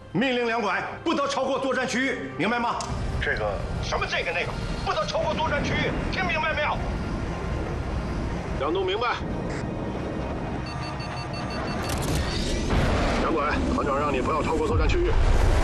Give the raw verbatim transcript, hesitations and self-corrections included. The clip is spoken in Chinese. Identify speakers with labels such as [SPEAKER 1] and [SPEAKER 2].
[SPEAKER 1] 命令两拐不得超过作战区域，明白吗？
[SPEAKER 2] 这个
[SPEAKER 1] 什么这个那个，不得超过作战区域，听明白没有？
[SPEAKER 2] 杨东明白。两拐，团长让你不要超过作战区域。